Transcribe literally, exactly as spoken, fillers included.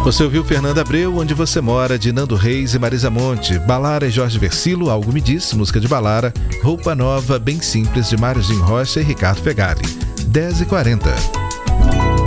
Você ouviu Fernanda Abreu, Onde Você Mora, de Nando Reis e Marisa Monte. Balara e Jorge Versilo, Algo Me Disse, música de Balara. Roupa Nova, Bem Simples, de Máriozinho Rocha e Ricardo Fegali. dez e quarenta.